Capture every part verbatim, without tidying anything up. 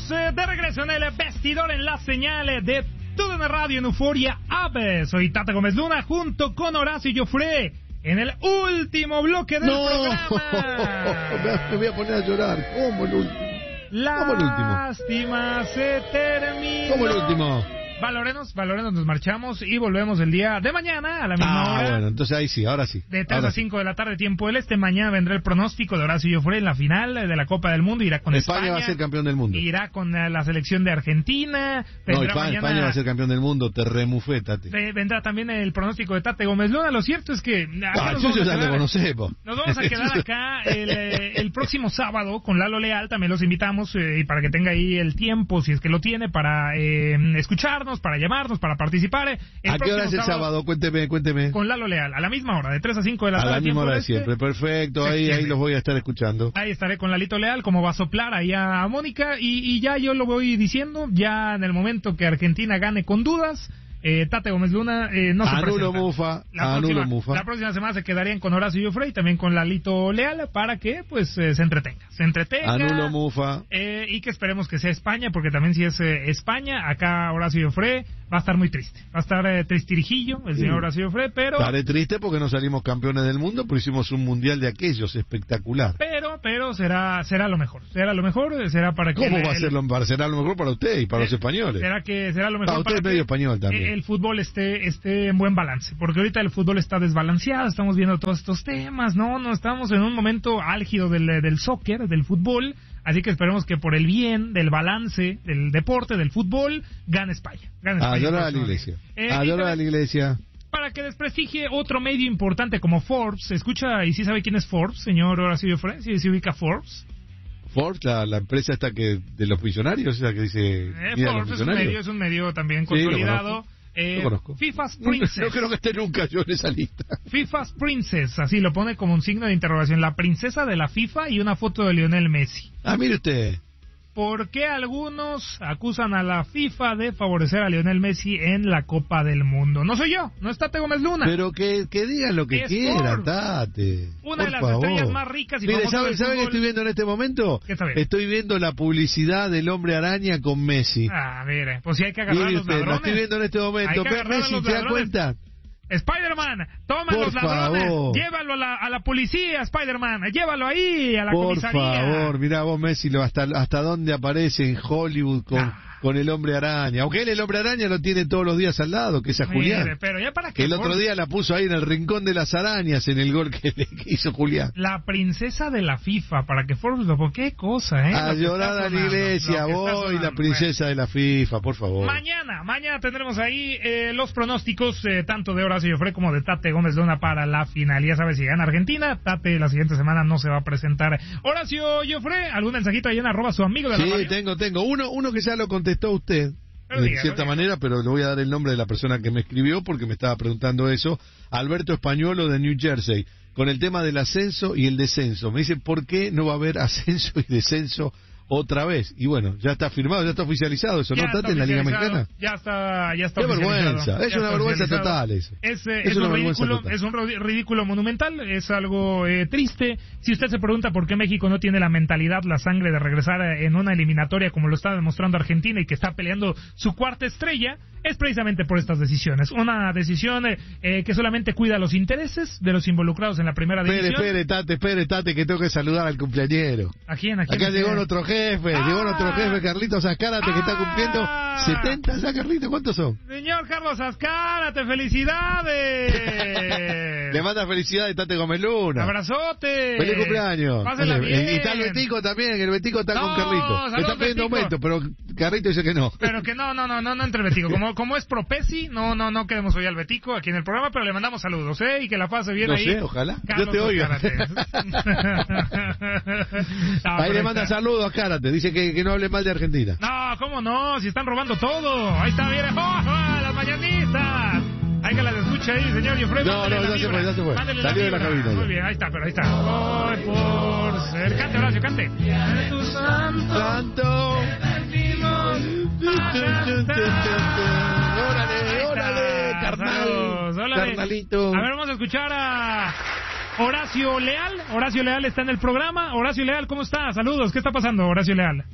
Estamos eh, de regreso en el vestidor en la señal de T U D N Radio en Euforia Aves. Soy Tata Gómez Luna junto con Horacio Joffre en el último bloque del no. programa. Me voy a poner a llorar. ¿Cómo el último? ¿Cómo el último? Lástima se terminó. ¿Cómo el último? Valorenos, valorenos, nos marchamos y volvemos el día de mañana a la misma ah, hora. bueno, entonces ahí sí, ahora sí. De tres ahora a cinco sí. de la tarde, tiempo del este. Mañana vendrá el pronóstico de Horacio Joffre en la final de la Copa del Mundo. Irá con España. España va a ser campeón del mundo. Irá con la selección de Argentina. No, España, mañana... España va a ser campeón del mundo. Te remufétate. Vendrá también el pronóstico de Tate Gómez Luna. Lo cierto es que... Ah, yo ya te conocemos. Nos vamos a quedar acá el, el próximo sábado con Lalo Leal. También los invitamos eh, y para que tenga ahí el tiempo, si es que lo tiene, para eh, escucharnos, para llamarnos, para participar. El ¿A qué hora es el sábado? sábado? Cuénteme, cuénteme. Con Lalo Leal, a la misma hora, de tres a cinco de la a tarde. A la misma hora de este. siempre, perfecto, ahí, ahí los voy a estar escuchando. Ahí estaré con Lalito Leal, como va a soplar ahí a Mónica, y, y ya yo lo voy diciendo, ya en el momento que Argentina gane con dudas, eh, Tate Gómez Luna eh, no se Anulo presenta. Mufa, la anulo próxima, Mufa. La próxima semana se quedarían con Horacio Joffre y también con Lalito Leal para que pues eh, se entretenga. Se entretenga. Anulo Mufa. Eh, y que esperemos que sea España, porque también si es eh, España, acá Horacio Joffre va a estar muy triste. Va a estar eh, tristirijillo el sí. señor Horacio Joffre, pero... Estaré triste porque no salimos campeones del mundo, pero hicimos un mundial de aquellos espectacular. Pero, pero será será lo mejor. Será lo mejor, será para que... ¿Cómo el, va a ser lo, será lo mejor para usted y para eh, los españoles? Será que será lo mejor ah, usted para es medio español también. el fútbol esté esté en buen balance, porque ahorita el fútbol está desbalanceado, estamos viendo todos estos temas, no, no estamos en un momento álgido del del soccer, del fútbol, así que esperemos que por el bien del balance del deporte, del fútbol, gane España. Gane España Ayuda a la iglesia. Eh, Ayuda a la iglesia. Para que desprestigie otro medio importante como Forbes, escucha y sí sabe quién es Forbes, señor Horacio Joffre, si se ubica Forbes. Forbes, la, la empresa esta que de los millonarios, esa que dice... Eh, Forbes es un, medio, es un medio también consolidado. Sí, Eh, lo conozco. FIFA's Princess. No creo que esté nunca yo en esa lista. FIFA's Princess, así lo pone como un signo de interrogación. La princesa de la FIFA y una foto de Lionel Messi. Ah, mire usted. ¿Por qué algunos acusan a la FIFA de favorecer a Lionel Messi en la Copa del Mundo? No soy yo, no es Tate Gómez Luna. Pero que, que digan lo que quieran, Tate. Una por de las favor. estrellas más ricas y Mire, famosas ¿sabe, del ¿sabe fútbol? qué estoy viendo en este momento? ¿Qué está viendo? Estoy viendo la publicidad del Hombre Araña con Messi. Ah, mire, pues sí hay que agarrar Mire a los usted, ladrones. la estoy viendo en este momento. Hay que agarrar a Messi, los ¿se da ladrones. cuenta? Spider-Man, toma Por los ladrones, favor. llévalo a la, a la policía, Spider-Man, llévalo ahí, a la Por comisaría. favor, mirá vos Messi, lo, hasta, hasta dónde aparece en Hollywood con, Ah. con el Hombre Araña. Aunque él el Hombre Araña lo tiene todos los días al lado, que es a Julián. Mire, pero ya para Que el otro por... día la puso ahí en el rincón de las arañas en el gol que, le, que hizo Julián. La princesa de la FIFA, para que Forbes lo... ¿Qué cosa, eh? A Lo que llorar está a la sonando, iglesia, lo que está voy, sonando. la princesa de la FIFA, por favor. Mañana, mañana tendremos ahí eh, los pronósticos eh, tanto de Horacio Joffre como de Tate Gómez Luna para la final. Ya sabes, si gana Argentina, Tate la siguiente semana no se va a presentar. Horacio Joffre, ¿algún mensajito ahí en arroba su amigo de la Sí, radio? tengo, tengo. Uno, uno que ya lo contestó usted. Pero de diga, cierta pero manera, pero le voy a dar el nombre de la persona que me escribió porque me estaba preguntando eso. Alberto Españolo de New Jersey, con el tema del ascenso y el descenso. Me dice, ¿por qué no va a haber ascenso y descenso otra vez? Y bueno, ya está firmado, ya está oficializado eso, Ya ¿no, está Tate, en la Liga Mexicana? Ya está, ya está Qué oficializado. vergüenza, es Ya una está vergüenza oficializado. total eso. Es, eh, Es es una un vergüenza ridículo, total. es un ro- ridículo monumental, es algo eh, triste. Si usted se pregunta por qué México no tiene la mentalidad, la sangre de regresar en una eliminatoria como lo está demostrando Argentina y que está peleando su cuarta estrella, es precisamente por estas decisiones. Una decisión eh, eh, que solamente cuida los intereses de los involucrados en la primera Espere, división. espere, Tate, espere, Tate, que tengo que saludar al cumpleañero. ¿A quién? ¿A quién? Acá llegó nuestro jefe, ¡Ah! llegó nuestro jefe Carlitos Azcárate, que está cumpliendo ¡Ah! setenta ya, Carlitos, ¿cuántos son? Señor Carlos Azcárate, felicidades. Le manda felicidades Tate Gómez Luna. Abrazote. ¡Feliz cumpleaños! Pásela Y- bien. Y está el Betico también, el Betico está No, con Carlitos. Le saludos, está pidiendo Betico. aumento, pero Carlitos dice que no. Pero que no, no, no, no, no entre el Betico. Como, como es Propesi, no, no, no queremos oír al Betico aquí en el programa, pero le mandamos saludos, ¿eh? Y que la pase bien No ahí. sé, ojalá. Carlos Yo te oigo. Azcárate. No, Ahí pero le manda está- saludos a Azcárate, dice que, que no hable mal de Argentina. No, ¿cómo no? Si están robando todo. Ahí está, viene. ¡Oh, oh, las mañanitas! Hay que las escuche ahí, señor Joffre. No, mándele no, la ya se vibra. fue, ya se fue. Mándele Salió de la vibra. cabina ya. Muy bien, ahí está, pero ahí está. Hoy por ser. Cante, Horacio, cante. Tu santo. Santo. Órale, órale, carnal. Saludos, órale. Carnalito. A ver, vamos a escuchar a Horacio Leal. Horacio Leal está en el programa. Horacio Leal, ¿cómo está? Saludos, ¿qué está pasando, Horacio Leal?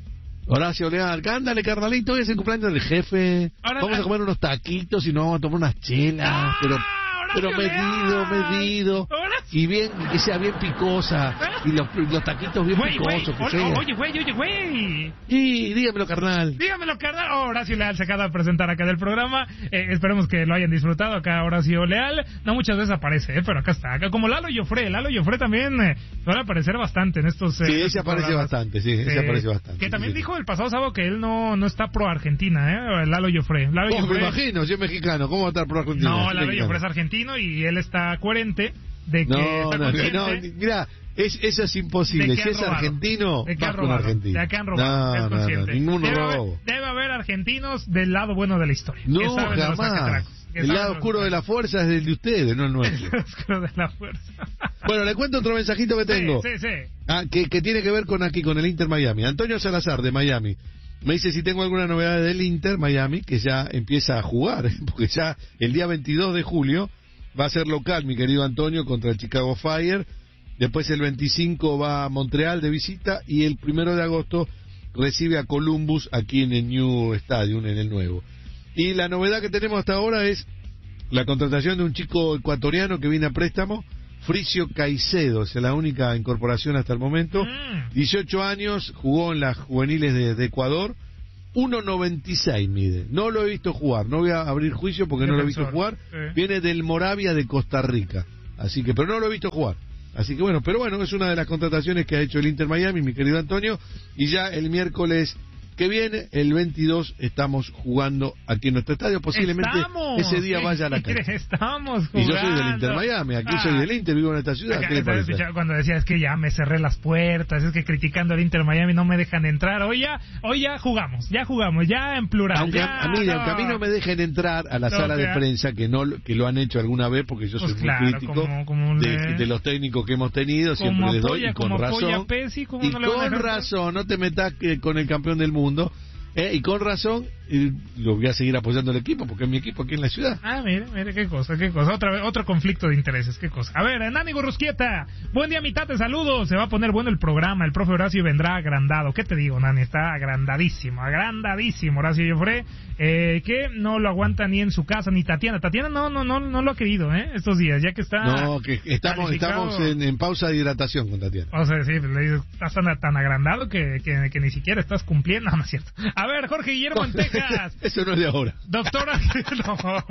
Horacio Leal, ándale, carnalito, hoy es el cumpleaños del jefe. Ahora, vamos a comer unos taquitos y nos vamos a tomar unas chelas. ¡Ah! Pero, Horacio pero medido, Leal. medido. Horacio. Y bien, que sea bien picosa. Y los, los taquitos bien Güey, güey, picosos que oye, sean. oye, güey, oye, güey. Sí, dígamelo, carnal. Dígamelo, carnal. Oh, Horacio Leal se acaba de presentar acá del programa. Eh, esperemos que lo hayan disfrutado acá, Horacio Leal. No muchas veces aparece, eh, pero acá está. Acá, como Lalo Joffre. Lalo Joffre también eh, suele aparecer bastante en estos. Eh, Sí, estos ese aparece programas. bastante, sí, ese Eh, aparece bastante. Que también sí, dijo el pasado sábado que él no, no está pro Argentina, ¿eh? Lalo Joffre. Lalo Oh, me Joffre. imagino, si es mexicano, ¿cómo va a estar por Argentina? No, Es Lalo mexicano. Joffre es argentino y él está coherente de que No, está no, consciente no, mira, es, eso es imposible. de que Si han es robado, argentino, de que vas han con robado, Argentina. de que han robado, es No, no, no, consciente. ninguno debe robo. Haber, debe haber argentinos del lado bueno de la historia. que No, saben de los jamás. sacatracos, que El saben lado de los oscuro de la fuerza es el de ustedes, no el nuestro. El oscuro de la fuerza. Bueno, le cuento otro mensajito que tengo. Sí, sí, sí. Ah, que, que tiene que ver con aquí, con el Inter Miami. Antonio Salazar, de Miami. Me dice si tengo alguna novedad del Inter Miami, que ya empieza a jugar, porque ya el día veintidós de julio va a ser local, mi querido Antonio, contra el Chicago Fire. Después el veinticinco va a Montreal de visita y el primero de agosto recibe a Columbus aquí en el New Stadium, en el nuevo. Y la novedad que tenemos hasta ahora es la contratación de un chico ecuatoriano que viene a préstamo, Fricio Caicedo, es la única incorporación hasta el momento. Mm. dieciocho años, jugó en las juveniles de, de Ecuador, uno noventa y seis mide. No lo he visto jugar, no voy a abrir juicio porque no lo he visto Defensor, jugar. sí. Viene del Moravia de Costa Rica, así que, pero no lo he visto jugar. Así que bueno, pero bueno, es una de las contrataciones que ha hecho el Inter Miami, mi querido Antonio, y ya el miércoles que viene, el veintidós, estamos jugando aquí en nuestro estadio, posiblemente Estamos. ese día vaya a la cancha. Estamos Y jugando. yo soy del Inter Miami, aquí Ah. soy del Inter, vivo en esta ciudad, Acá, ¿qué le estaba parece? escuchando cuando decía es que ya me cerré las puertas, es que criticando al Inter Miami no me dejan entrar. Hoy ya, hoy ya jugamos, ya jugamos, ya en plural. Aunque ya, a, a mí, no. aunque a mí no me dejen entrar a la No, sala o sea, de prensa, que no que lo han hecho alguna vez, porque yo Pues soy claro, muy crítico como- como de, le- de los técnicos que hemos tenido, siempre como les doy, apoya, y con como apoya razón. a Pessi, ¿cómo Y no le van a con dejar entrar? razón, no te metas que- con el campeón del mundo. Eh, y con razón, y lo voy a seguir apoyando al equipo, porque es mi equipo aquí en la ciudad. Ah, mire, mire, qué cosa, qué cosa. Otra vez, otro conflicto de intereses, qué cosa. A ver, Nani Gorrusquieta, buen día, mitad, te saludo. Se va a poner bueno el programa. El profe Horacio vendrá agrandado. ¿Qué te digo, Nani? Está agrandadísimo, agrandadísimo, Horacio Joffre. Eh, que no lo aguanta ni en su casa, ni Tatiana. Tatiana no, no, no, no lo ha querido, ¿eh? Estos días, ya que está. No, que estamos calificado. estamos en, en pausa de hidratación con Tatiana. O sea, sí, le digo, estás tan, tan agrandado que, que, que ni siquiera estás cumpliendo. No, no es cierto. A ver, Jorge Guillermo en Texas. Eso no es de ahora. Doctor, no.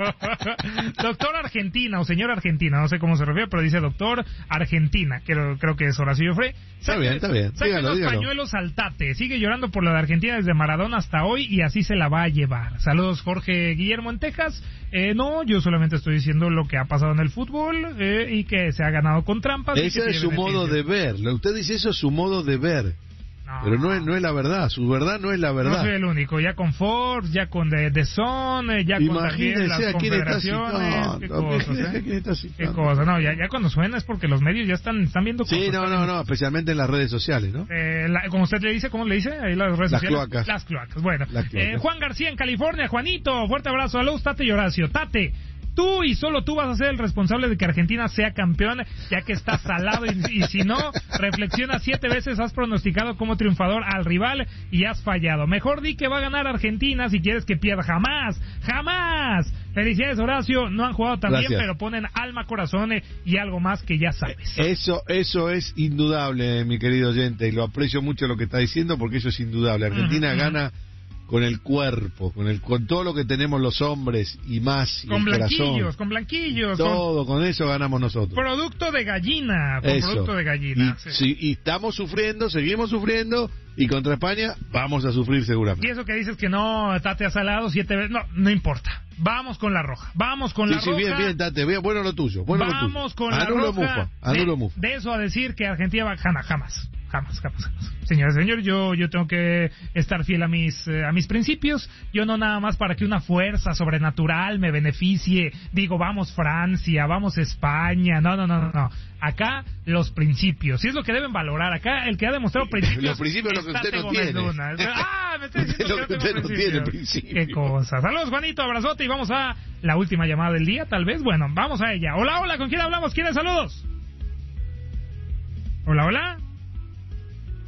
Doctor Argentina o señor Argentina, no sé cómo se refiere, pero dice doctor Argentina, creo, creo que es Horacio Joffre. Está bien, está bien. Saque Dígalo, los dígalo. pañuelos al Tate. Sigue llorando por la de Argentina desde Maradona hasta hoy y así se la va a llevar. Saludos, Jorge Guillermo en Texas. Eh, no, yo solamente estoy diciendo lo que ha pasado en el fútbol eh, y que se ha ganado con trampas. y que Ese es tiene su modo de beneficios. ver. Lo- Usted dice eso es su modo de ver. Pero no es, no es la verdad, su verdad no es la No verdad. soy el único, ya con Forbes, ya con The, The Sun, eh, ya con también las Imagínese a quién está confederaciones, citando. qué cosas, Imagínese a ¿eh? quién está Qué citando. cosa, no, ya, ya cuando suena es porque los medios ya están, están viendo cosas. Sí, no, no, no, especialmente en las redes sociales, ¿no? Eh, la- como usted le dice, ¿cómo le dice? Ahí las redes Las sociales. cloacas. Las cloacas, bueno. Las cloacas. Eh, Juan García en California, Juanito, fuerte abrazo, saludos, Tate y Horacio. Tate, tú y solo tú vas a ser el responsable de que Argentina sea campeón, ya que estás salado y, y si no, reflexiona siete veces, has pronosticado como triunfador al rival y has fallado. Mejor di que va a ganar Argentina si quieres que pierda. Jamás, jamás. Felicidades, Horacio, no han jugado tan bien, Gracias. pero ponen alma, corazón eh, y algo más que ya sabes. Eso, eso es indudable, mi querido oyente, y lo aprecio mucho lo que está diciendo porque eso es indudable. Argentina Ujú. gana con el cuerpo, con el con todo lo que tenemos los hombres y más, y Con el blanquillos, corazón. con blanquillos, con Todo, con eso ganamos nosotros. producto de gallina, con Eso. producto de gallina. Y, sí. sí, y estamos sufriendo, seguimos sufriendo, y contra España vamos a sufrir Y seguramente. eso que dices que no, Tate ha salado siete veces, no, no importa. Vamos con la roja, vamos con Sí, la sí, roja. bien, bien, Tate, bien, bueno lo tuyo, bueno lo tuyo. Vamos con la Anulo roja. mufa, anulo de, mufa. de eso a decir que Argentina va jamás, jamás, jamás, jamás, jamás. Señores, señor, yo yo tengo que estar fiel a mis eh, a mis principios. Yo no nada más para que una fuerza sobrenatural me beneficie. Digo, vamos Francia, vamos España. No, no, no, no, no. Acá los principios, y es lo que deben valorar. Acá el que ha demostrado principios. Los principios es lo que está usted no Tego tiene. Meduna. Ah, me está diciendo Es lo que que no tengo usted no tiene, principios. principios. Qué cosa. Saludos, Juanito, abrazote y vamos a la última llamada del día, tal vez. Bueno, vamos a ella. Hola, hola, ¿con quién hablamos? ¿Quieren saludos? Hola, hola.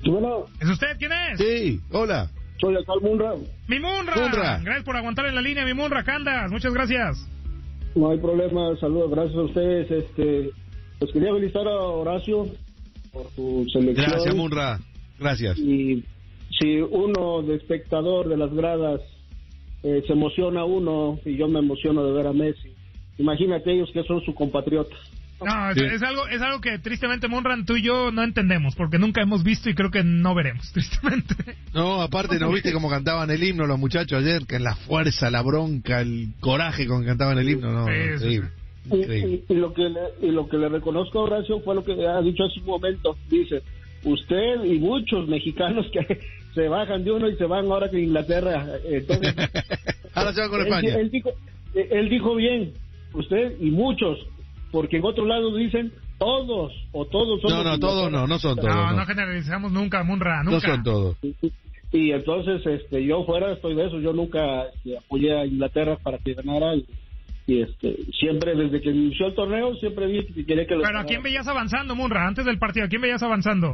Sí, bueno. ¿Es usted? ¿Quién es? Sí, hola. Soy acá el Munra. ¡Mi Munra! Munra. Gracias por aguantar en la línea, mi Munra. ¿Qué andas? Muchas gracias. No hay problema, saludos, gracias a ustedes. Este, pues quería felicitar a Horacio por su selección. Gracias, Munra. Gracias. Y si uno de espectador de las gradas eh, se emociona uno, y yo me emociono de ver a Messi, imagínate ellos que son sus compatriotas. No, es, Sí. es algo es algo que tristemente, Munran, tú y yo no entendemos, porque nunca hemos visto y creo que no veremos, tristemente. No, aparte, ¿no viste cómo cantaban el himno los muchachos ayer? Que en la fuerza, la bronca, el coraje con que cantaban el himno, no, Sí, sí, increíble. Y, Increíble. y- y lo que le, y lo que le reconozco a Horacio fue lo que ha dicho hace un momento. Dice, usted y muchos mexicanos que se bajan de uno y se van ahora que Inglaterra. Entonces, Ahora se va con él, España. él dijo, él dijo bien, usted y muchos, porque en otro lado dicen todos o todos son No, no, todos no, no son todos. No, no. no generalizamos nunca, Munra, No nunca. son todos. Y, y entonces este yo fuera estoy de eso, yo nunca este, apoyé a Inglaterra para que ganara y, y, este siempre desde que inició el torneo siempre vi que quería que lo Pero ¿a quién veías avanzando, Munra? Antes del partido, ¿a quién veías avanzando?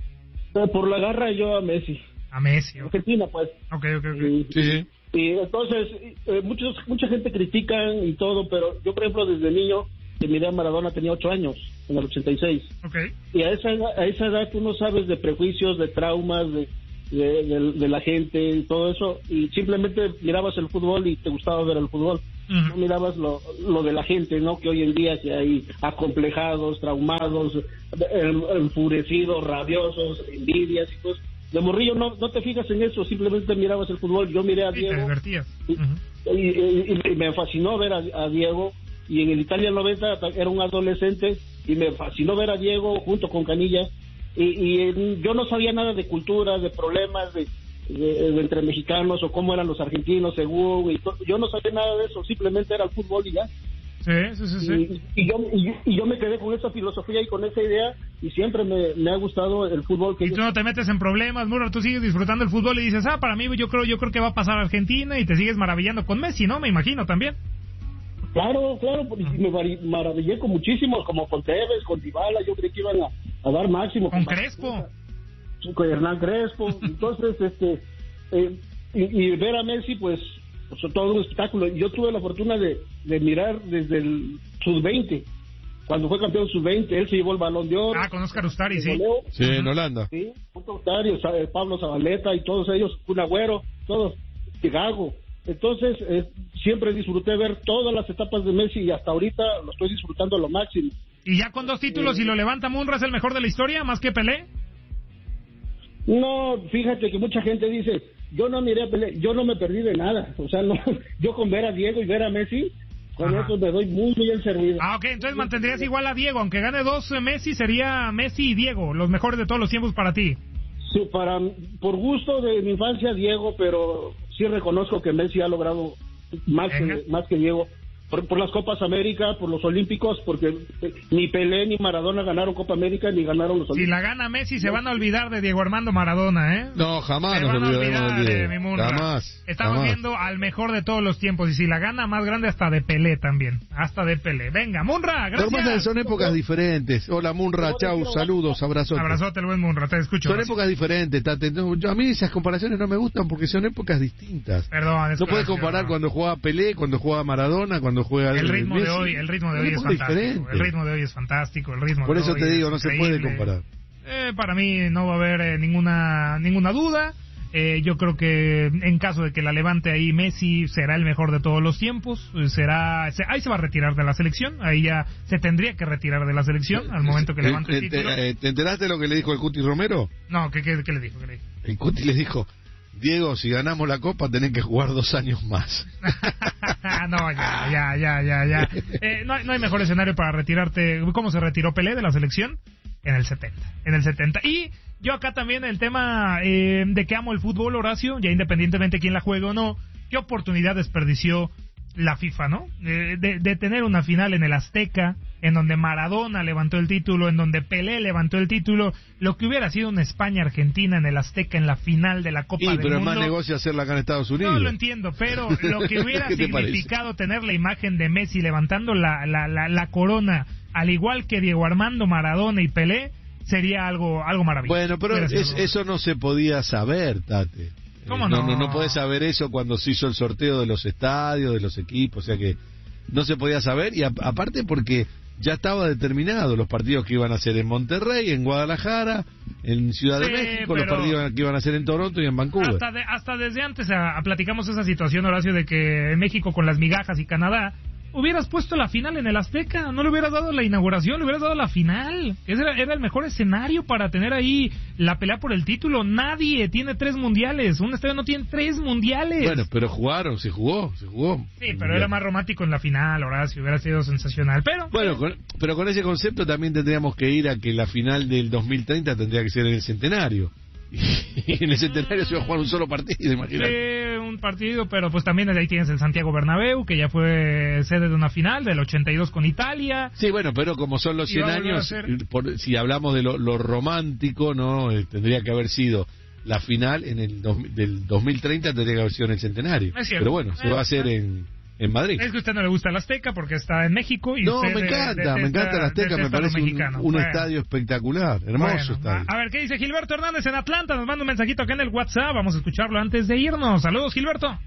por la garra yo a Messi, A Messi. Ok, Argentina pues. ok, ok. ok. Y, Sí, sí. y entonces eh, muchos mucha gente critican y todo, pero yo por ejemplo desde niño que miré a Maradona tenía ocho años en el ochenta y seis. Ok. Y a esa edad, a esa edad tú no sabes de prejuicios, de traumas, de, de, de- de la gente y todo eso, y simplemente mirabas el fútbol y te gustaba ver el fútbol. Ujú. No mirabas lo, lo de la gente, ¿no? Que hoy en día que hay acomplejados, traumados, en- enfurecidos, rabiosos, envidias y cosas. De morrillo no, no te fijas en eso, simplemente mirabas el fútbol. Yo miré a Sí, te Diego divertías. y, Ujú. y- y- y me fascinó ver a, a Diego, y en el Italia noventa era un adolescente y me fascinó ver a Diego junto con Canilla, y, y eh, yo no sabía nada de cultura, de problemas de, de- de entre mexicanos o cómo eran los argentinos según, y to- yo no sabía nada de eso, simplemente era el fútbol y ya. Sí, sí, sí, sí. Y, y yo, y, y yo me quedé con esa filosofía y con esa idea, y siempre me, me ha gustado el fútbol que Y tú no te metes en problemas, Munra, tú sigues disfrutando el fútbol y dices, ah, para mí yo creo yo creo que va a pasar a Argentina, y te sigues maravillando con Messi, ¿no? Me imagino también. Claro, claro, porque me mari- maravillé con muchísimos, como con Tevez, con Dybala, yo creí que iban a, a dar máximo. Con Crespo. Con Hernán Crespo, entonces, este, eh, y, y ver a Messi, pues, pues, todo un espectáculo. Yo tuve la fortuna de, de mirar desde el sub veinte, cuando fue campeón sub veinte, él se llevó el Balón de Oro. Ah, con Oscar Ustari, el sí. goleo, Sí, en Holanda. sí, Octario, Pablo Zabaleta y todos ellos, un Agüero, todos, Gago. Entonces, eh, siempre disfruté ver todas las etapas de Messi y hasta ahorita lo estoy disfrutando a lo máximo. Y ya con dos títulos y lo levanta Munra, ¿es el mejor de la historia, más que Pelé? No, fíjate que mucha gente dice, yo no miré a Pelé, yo no me perdí de nada. O sea, no, yo con ver a Diego y ver a Messi, con Ajá. eso me doy muy bien servido. Ah, ok, entonces mantendrías igual a Diego, aunque gane dos eh, Messi, sería Messi y Diego, los mejores de todos los tiempos para ti. Sí, para, por gusto de mi infancia, Diego, pero sí reconozco que Messi ha logrado más, Venga. que, más que Diego. Por, por las Copas América, por los Olímpicos, porque eh, ni Pelé ni Maradona ganaron Copa América ni ganaron los Si Olímpicos. la gana Messi, se van a olvidar de Diego Armando Maradona, ¿eh? No, jamás Se nos van a olvidaremos olvidar del de mi Diego. Munra. Jamás. Estamos jamás. viendo al mejor de todos los tiempos, y si la gana más grande, hasta de Pelé también. Hasta de Pelé. Venga, Munra, Lo que pasa es que gracias. son épocas diferentes. Hola, Munra, chau, saludos, abrazos. Abrazote, el buen Munra, te escucho. Son gracias. épocas diferentes, Tate. No, yo- a mí esas comparaciones no me gustan porque son épocas distintas. Perdón, es No puedes corazón. comparar cuando jugaba Pelé, cuando jugaba Maradona, cuando juega El ritmo Messi. de hoy, el ritmo de Son hoy es épocas fantástico. diferentes. El ritmo de hoy es fantástico, el ritmo Por de eso hoy te es digo, no se puede increíble. comparar. Eh, para mí no va a haber eh, ninguna ninguna duda. Eh, yo creo que en caso de que la levante ahí Messi, será el mejor de todos los tiempos. Eh, será se, ahí se va a retirar de la selección. Ahí ya se tendría que retirar de la selección al momento que Eh, levante el eh, título. te, eh, ¿Te enteraste de lo que le dijo el Cuti Romero? No, ¿qué, qué, qué le dijo? ¿Qué le dijo? El Cuti le dijo, Diego, si ganamos la Copa tenés que jugar dos años más. No, ya, ya, ya, ya, ya. Eh, no, hay- no hay mejor escenario para retirarte. ¿Cómo se retiró Pelé de la selección? En el setenta. En el setenta. Y yo acá también el tema eh, de que amo el fútbol, Horacio, ya independientemente quién la juegue o no, qué oportunidad desperdició la FIFA, ¿no? Eh, de, de tener una final en el Azteca, en donde Maradona levantó el título, en donde Pelé levantó el título, lo que hubiera sido una España-Argentina en el Azteca en la final de la Copa Sí, del pero es Mundo. más negocio hacerla acá en Estados Unidos. No lo entiendo, pero lo que hubiera ¿Qué te significado tener la imagen de Messi levantando la, la, la, la corona, al igual que Diego Armando Maradona y Pelé, sería algo algo maravilloso. Bueno, pero es, eso no se podía saber, Tate. ¿Cómo eh, no? No, no, no podés saber eso cuando se hizo el sorteo de los estadios, de los equipos, o sea que no se podía saber, y a, aparte porque ya estaba determinado los partidos que iban a hacer en Monterrey, en Guadalajara, en Ciudad Sí, de México, los pero partidos que iban a hacer en Toronto y en Vancouver. Hasta, de, hasta desde antes a, a platicamos esa situación, Horacio, de que México con las migajas y Canadá, hubieras puesto la final en el Azteca, no le hubieras dado la inauguración, le hubieras dado la final. Ese era, era el mejor escenario para tener ahí la pelea por el título. Nadie tiene tres mundiales, un estadio no tiene tres mundiales. Bueno, pero jugaron, se jugó, se jugó. Sí, pero era más romántico en la final, Horacio, hubiera sido sensacional. Pero Bueno, con, pero con ese concepto también tendríamos que ir a que la final del dos mil treinta tendría que ser en el centenario. Y en el centenario se va a jugar un solo partido, imagínate. Sí, un partido, pero pues también ahí tienes el Santiago Bernabéu, que ya fue sede de una final del ochenta y dos con Italia. Sí, bueno, pero como son los cien años, por, si hablamos de lo, lo romántico, no eh, tendría que haber sido la final en el dos, del dos mil treinta, tendría que haber sido en el centenario. Es cierto. Pero bueno, se va a hacer en, en Madrid. Es que a usted no le gusta el Azteca porque está en México y no, usted me encanta, detesta, me encanta el Azteca, me parece un, un bueno. estadio espectacular, hermoso Bueno, estadio. A ver, ¿qué dice Gilberto Hernández en Atlanta? Nos manda un mensajito acá en el WhatsApp, vamos a escucharlo antes de irnos. Saludos, Gilberto.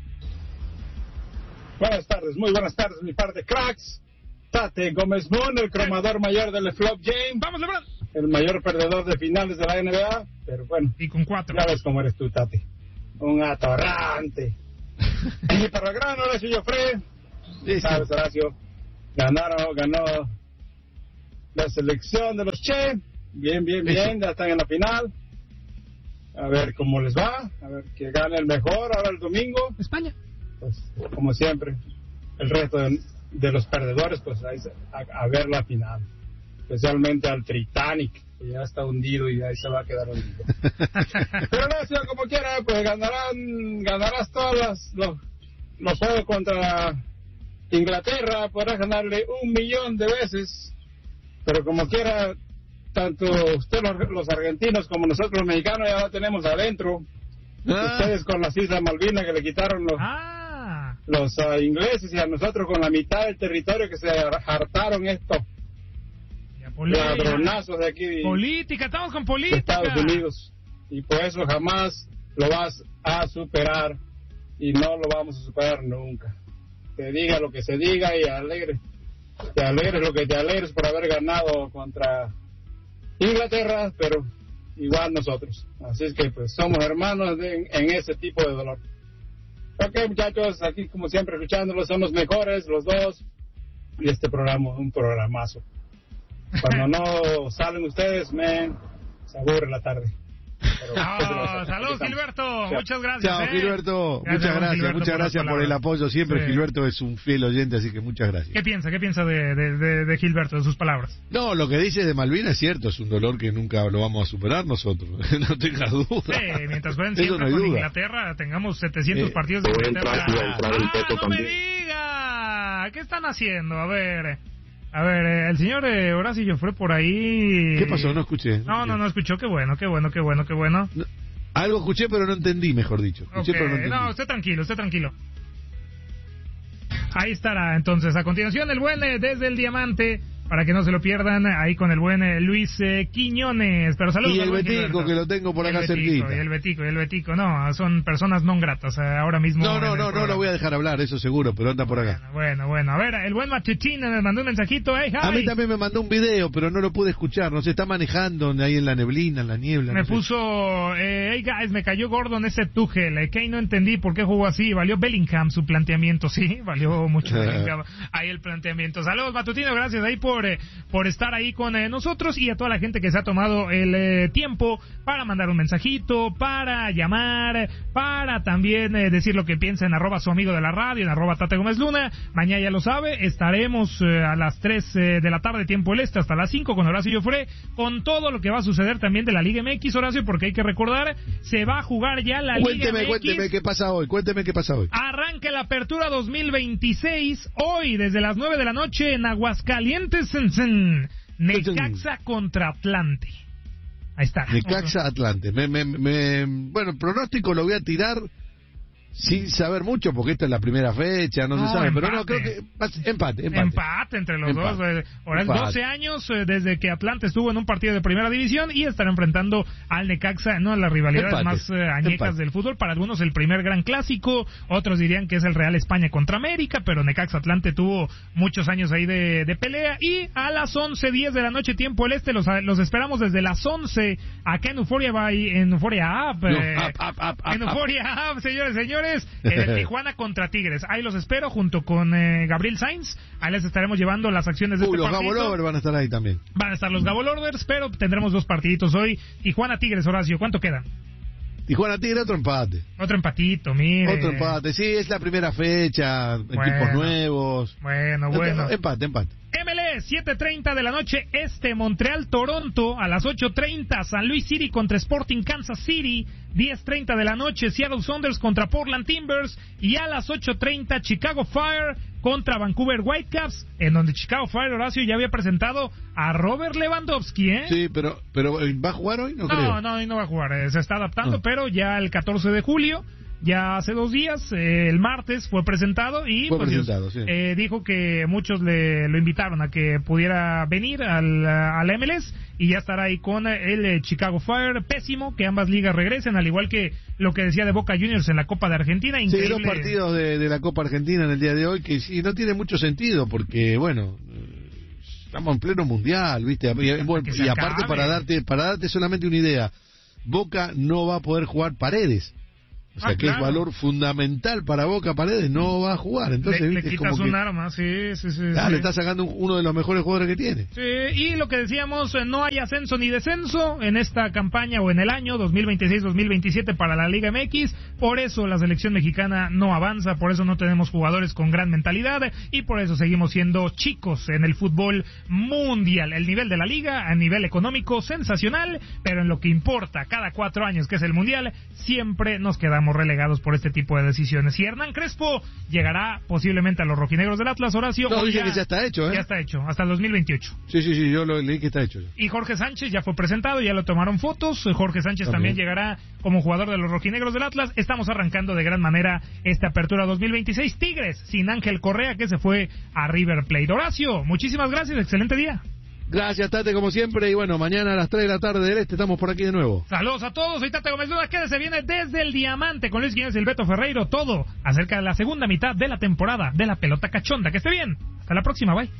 Buenas tardes, muy buenas tardes, mi par de cracks. Tate Gómez Moon, el cromador mayor del Flop Game. Vamos, LeBron. El mayor perdedor de finales de la N B A, pero bueno. Y con cuatro. Ya ves cómo eres tú, Tate. Un atorrante. Y para el gran Horacio Joffre, Sí, sí. sabes, Horacio, ganaron, ganó la selección de los Che. Bien, bien, bien, ya están en la final. A ver cómo les va, a ver que gane el mejor ahora el domingo. España. Pues, como siempre, el resto de, de los perdedores, pues ahí se, a, a ver la final. Especialmente al Titanic, que ya está hundido y ahí se va a quedar hundido. Pero no, si como quiera, pues ganarán, ganarás todos los, los, los juegos contra Inglaterra, podrás ganarle un millón de veces. Pero como quiera, tanto usted los, los argentinos como nosotros los mexicanos ya la tenemos adentro. Ah. Ustedes con las Islas Malvinas que le quitaron los... Ah. los uh, ingleses y a nosotros con la mitad del territorio que se hartaron estos ladronazos de aquí de, política, estamos con política de Estados Unidos, y por eso jamás lo vas a superar y no lo vamos a superar nunca. Te diga lo que se diga y alegre, te alegres lo que te alegres por haber ganado contra Inglaterra, pero igual nosotros, así es que pues somos hermanos de, en ese tipo de dolor. Ok, muchachos, aquí como siempre escuchándolos, son los mejores, los dos, y este programa es un programazo. Cuando no salen ustedes, man, se aburre la tarde. Pero, oh, saludos, Gilberto, Chao. Muchas gracias. Chao, eh. Gilberto, Gracias, muchas gracias, Gilberto, muchas por gracias las por el palabras. apoyo siempre. Sí. Gilberto es un fiel oyente, así que muchas gracias. ¿Qué piensa? ¿Qué piensa de, de, de, de Gilberto, de sus palabras? No, lo que dice de Malvinas es cierto, es un dolor que nunca lo vamos a superar nosotros, no tengas duda. Sí, mientras jueguen Eso siempre no hay con duda. Inglaterra, tengamos setecientos Eh, partidos de voy a Inglaterra. entrar, voy a entrar el ¡Ah, Beto no me también. diga! ¿Qué están haciendo? A ver, a ver, eh, el señor eh, Horacio Joffre por ahí... ¿Qué pasó? No escuché. No, no, no escuchó, qué bueno, qué bueno, qué bueno, qué bueno. No, algo escuché, pero no entendí, mejor dicho. Escuché, Ok, pero no entendí. no, usted tranquilo, usted tranquilo. Ahí estará entonces. A continuación el buen eh, desde el Diamante, para que no se lo pierdan, ahí con el buen eh, Luis eh, Quiñones. Pero saludos Y al el buen Betico, Gilberto. que lo tengo por Y el acá Betico, cerquita. Y el Betico, y el Betico, no, son personas non gratas eh, ahora mismo. No, no, en el no, no programa. lo voy a dejar hablar, eso seguro, pero anda por acá. Bueno, bueno, bueno. A ver, el buen Machuchín me mandó un mensajito. Hey, hi. A mí también me mandó un video, pero no lo pude escuchar. No se está manejando ahí en la neblina, en la niebla. Me no sé. puso, eh, hey guys, me cayó gordo en ese Tuchel, eh, que no entendí por qué jugó así, valió Bellingham su planteamiento, sí, valió mucho Bellingham, ahí el planteamiento. Saludos Matutino, gracias ahí por, eh, por estar ahí con eh, nosotros y a toda la gente que se ha tomado el eh, tiempo para mandar un mensajito, para llamar, para también eh, decir lo que piensa en arroba su amigo de la radio, en arroba Tate Gómez Luna. Mañana ya lo sabe, estaremos eh, a las tres eh, de la tarde tiempo el este hasta las cinco con Horacio Joffre, con todo lo que va a suceder también de la Liga M X, Horacio, porque hay que recordar, se va a jugar ya la Cuénteme, Liga M X. cuénteme qué pasa hoy, cuénteme qué pasa hoy. Arranca la apertura dos mil veintiséis, hoy desde las nueve de la noche en Aguascalientes, Necaxa contra Atlante. Ahí está. Necaxa Atlante. Me, me, me, bueno, el pronóstico lo voy a tirar sin saber mucho, porque esta es la primera fecha, no, no se sabe, empate. pero no, creo que empate, empate. Empate entre los empate. dos. Eh, ahora es doce años eh, desde que Atlante estuvo en un partido de primera división y estará enfrentando al Necaxa, no, las rivalidades empate. más eh, añecas empate. del fútbol. Para algunos el primer gran clásico, otros dirían que es el Real España contra América, pero Necaxa Atlante tuvo muchos años ahí de, de pelea. Y a las once diez de la noche, tiempo el este, los, los esperamos desde las once acá en Euphoria Bay, en Euphoria App, eh, no, up, up, up, up, en Euphoria App, señores, señores. Eh, Tijuana contra Tigres. Ahí los espero junto con eh, Gabriel Sainz. Ahí les estaremos llevando las acciones de uh, este los partido. Los Gabo Lovers van a estar ahí también. Van a estar los Gabo Lovers, pero tendremos dos partiditos hoy. Tijuana Tigres, Horacio, ¿cuánto queda? Tijuana Tigres, otro empate. Otro empatito, mire. Otro empate, sí, es la primera fecha, bueno, equipos nuevos. Bueno, bueno. Empate, empate. M L E, siete treinta de la noche este, Montreal, Toronto, a las ocho treinta, San Luis City contra Sporting Kansas City, diez treinta de la noche, Seattle Sounders contra Portland Timbers, y a las ocho treinta, Chicago Fire contra Vancouver Whitecaps, en donde Chicago Fire, Horacio, ya había presentado a Robert Lewandowski, ¿eh? Sí, pero, pero ¿va a jugar hoy? No, no creo. No, no, hoy no va a jugar, eh, se está adaptando, no. pero ya el catorce de julio... Ya hace dos días, eh, el martes, fue presentado y fue pues, presentado, sí. eh, dijo que muchos le lo invitaron a que pudiera venir al, al M L S y ya estará ahí con el eh, Chicago Fire. Pésimo que ambas ligas regresen, al igual que lo que decía de Boca Juniors en la Copa de Argentina. Increíble. Sí, dos partidos de, de la Copa Argentina en el día de hoy que sí, no tiene mucho sentido porque, bueno... Estamos en pleno mundial, ¿viste? Y, bueno, y aparte, para darte para darte solamente una idea, Boca no va a poder jugar Paredes. O sea, ah, que claro. es valor fundamental para Boca. Paredes no va a jugar. Entonces, le, ¿viste? le quitas como un que, arma, sí, sí, sí. Ah, sí. le está sacando un, uno de los mejores jugadores que tiene. Sí, y lo que decíamos, no hay ascenso ni descenso en esta campaña o en el año dos mil veintiséis dos mil veintisiete para la Liga M X. Por eso la selección mexicana no avanza, por eso no tenemos jugadores con gran mentalidad y por eso seguimos siendo chicos en el fútbol mundial. El nivel de la liga, a nivel económico, sensacional, pero en lo que importa cada cuatro años, que es el mundial, siempre nos quedamos relegados por este tipo de decisiones. Y Hernán Crespo llegará posiblemente a los rojinegros del Atlas, Horacio. No, dice ya, que ya está hecho, ¿eh? Ya está hecho, hasta el dos mil veintiocho. Sí, sí, sí, yo lo leí que está hecho. Y Jorge Sánchez ya fue presentado, ya lo tomaron fotos. Jorge Sánchez okay. también llegará como jugador de los rojinegros del Atlas. Estamos arrancando de gran manera esta apertura dos mil veintiséis. Tigres sin Ángel Correa, que se fue a River Plate. Horacio, muchísimas gracias, excelente día. Gracias, Tate, como siempre. Y bueno, mañana a las tres de la tarde del Este estamos por aquí de nuevo. Saludos a todos. Soy Tate Gómez Luna. Quédese, viene desde el Diamante con Luis Quiñones y el Beto Ferreiro. Todo acerca de la segunda mitad de la temporada de la pelota cachonda. Que esté bien. Hasta la próxima. Bye.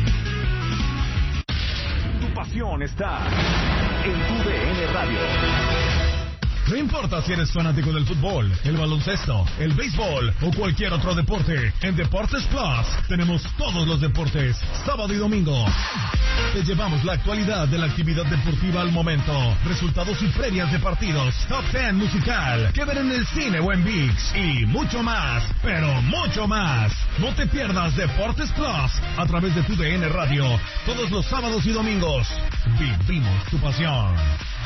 Tu pasión está en tu D N Radio. No importa si eres fanático del fútbol, el baloncesto, el béisbol o cualquier otro deporte, en Deportes Plus tenemos todos los deportes, sábado y domingo. Te llevamos la actualidad de la actividad deportiva al momento, resultados y previas de partidos, top ten musical, que ver en el cine o en ViX y mucho más, pero mucho más. No te pierdas Deportes Plus a través de tu D N Radio, todos los sábados y domingos. Vivimos tu pasión.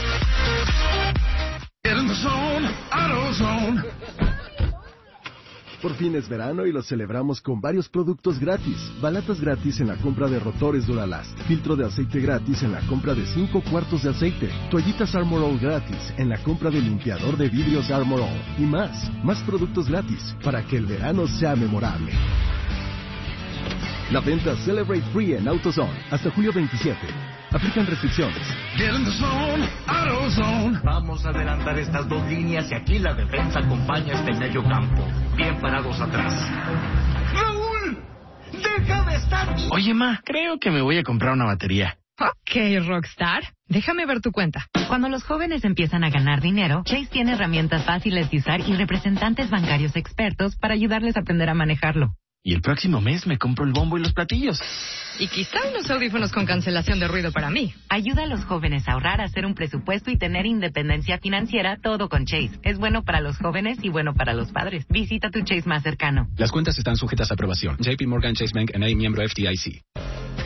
Por fin es verano y lo celebramos con varios productos gratis. Balatas gratis en la compra de rotores Duralast. Filtro de aceite gratis en la compra de cinco cuartos de aceite. Toallitas Armor All gratis en la compra de limpiador de vidrios Armor All. Y más, más productos gratis para que el verano sea memorable. La venta Celebrate Free en AutoZone hasta julio veintisiete. Aplican restricciones. Zone, AutoZone. Vamos a adelantar estas dos líneas y aquí la defensa acompaña este medio campo. Bien parados atrás. ¡Raúl! ¡Deja de estar... Oye, ma, creo que me voy a comprar una batería. Ok, Rockstar. Déjame ver tu cuenta. Cuando los jóvenes empiezan a ganar dinero, Chase tiene herramientas fáciles de usar y representantes bancarios expertos para ayudarles a aprender a manejarlo. Y el próximo mes me compro el bombo y los platillos. Y quizá unos audífonos con cancelación de ruido para mí. Ayuda a los jóvenes a ahorrar, a hacer un presupuesto y tener independencia financiera, todo con Chase. Es bueno para los jóvenes y bueno para los padres. Visita tu Chase más cercano. Las cuentas están sujetas a aprobación. J P Morgan Chase Bank N A, miembro F D I C.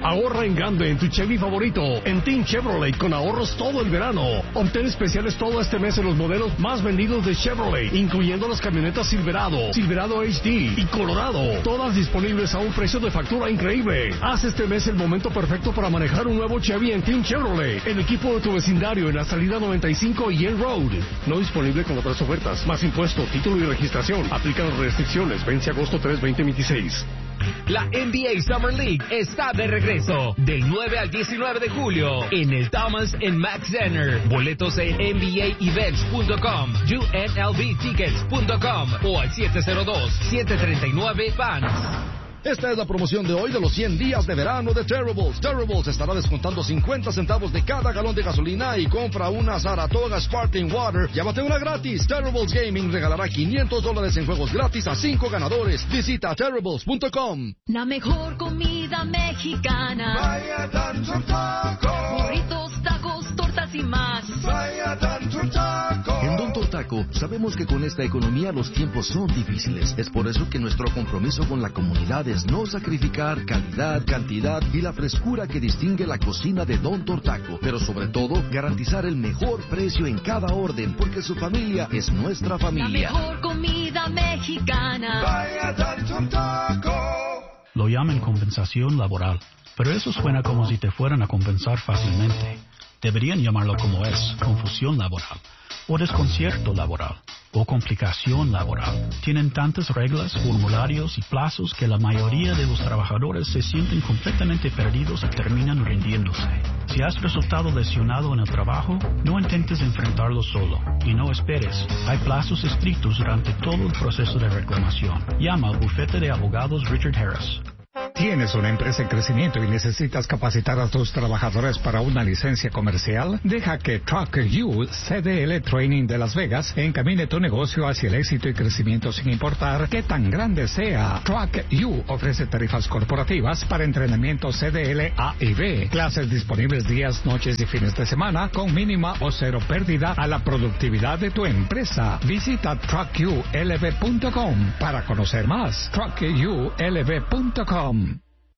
Ahorra en grande en tu Chevy favorito. En Team Chevrolet con ahorros todo el verano. Obtén especiales todo este mes en los modelos más vendidos de Chevrolet, incluyendo las camionetas Silverado, Silverado H D y Colorado. Todas disponibles a un precio de factura increíble. Haz este mes el momento perfecto para manejar un nuevo Chevy en Team Chevrolet. El equipo de tu vecindario en la salida noventa y cinco y en Road. No disponible con otras ofertas. Más impuesto, título y registración. Aplican restricciones. Vence agosto tres, veinte veintiséis. La N B A Summer League está de regreso del nueve al diecinueve de julio en el Thomas and Mack Center. Boletos en N B A events punto com, U N L V tickets punto com o al siete cero dos, siete tres nueve, fans. Esta es la promoción de hoy de los cien días de verano de Terribles. Terribles estará descontando cincuenta centavos de cada galón de gasolina y compra una Saratoga Sparkling Water. Llévate una gratis. Terribles Gaming regalará quinientos dólares en juegos gratis a cinco ganadores. Visita terribles punto com. La mejor comida mexicana. Vaya Tanto Taco. Burritos, tacos, tortas y más. Vaya Tanto Taco. En Don Tortaco sabemos que con esta economía los tiempos son difíciles. Es por eso que nuestro compromiso con la comunidad es no sacrificar calidad, cantidad y la frescura que distingue la cocina de Don Tortaco, pero sobre todo garantizar el mejor precio en cada orden, porque su familia es nuestra familia. La mejor comida mexicana. Vaya Tanto Taco. Lo llaman compensación laboral, pero eso suena como si te fueran a compensar fácilmente. Deberían llamarlo como es, confusión laboral, o desconcierto laboral, o complicación laboral. Tienen tantas reglas, formularios y plazos que la mayoría de los trabajadores se sienten completamente perdidos y terminan rindiéndose. Si has resultado lesionado en el trabajo, no intentes enfrentarlo solo y no esperes. Hay plazos estrictos durante todo el proceso de reclamación. Llama al bufete de abogados Richard Harris. ¿Tienes una empresa en crecimiento y necesitas capacitar a tus trabajadores para una licencia comercial? Deja que Truck U C D L Training de Las Vegas encamine tu negocio hacia el éxito y crecimiento sin importar qué tan grande sea. Truck U ofrece tarifas corporativas para entrenamiento C D L A y B. Clases disponibles días, noches y fines de semana con mínima o cero pérdida a la productividad de tu empresa. Visita truck u l v punto com para conocer más. truck u l v punto com.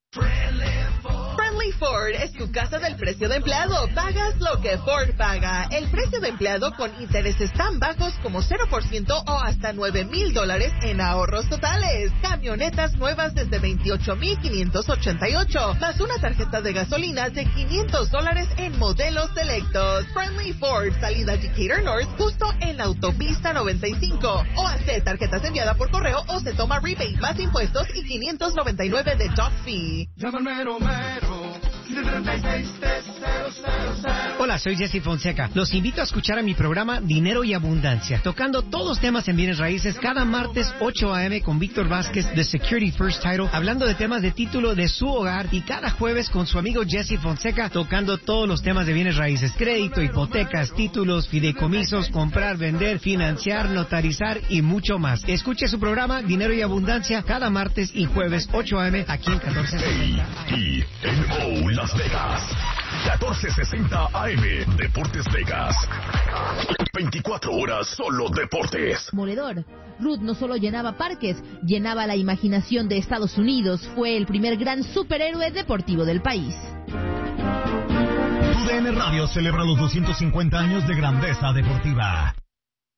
Friendly Ford es tu casa del precio de empleado. Pagas lo que Ford paga. El precio de empleado con intereses tan bajos como cero por ciento o hasta nueve mil dólares en ahorros totales. Camionetas nuevas desde veintiocho mil quinientos ochenta y ocho, más una tarjeta de gasolina de quinientos dólares en modelos selectos. Friendly Ford, salida Decatur North, justo en la autopista noventa y cinco. O hace tarjetas enviadas por correo o se toma rebate más impuestos y quinientos noventa y nueve de dock fee. Hola, soy Jesse Fonseca. Los invito a escuchar a mi programa Dinero y Abundancia, tocando todos los temas en bienes raíces cada martes ocho a eme con Víctor Vázquez de Security First Title, hablando de temas de título de su hogar, y cada jueves con su amigo Jesse Fonseca tocando todos los temas de bienes raíces: crédito, hipotecas, títulos, fideicomisos, comprar, vender, financiar, notarizar y mucho más. Escuche su programa Dinero y Abundancia cada martes y jueves ocho a eme aquí en catorce sesenta. Y en O Las Vegas, catorce sesenta A M, Deportes Vegas. veinticuatro horas solo deportes. Moledor. Ruth no solo llenaba parques, llenaba la imaginación de Estados Unidos. Fue el primer gran superhéroe deportivo del país. Tu D N Radio celebra los doscientos cincuenta años de grandeza deportiva.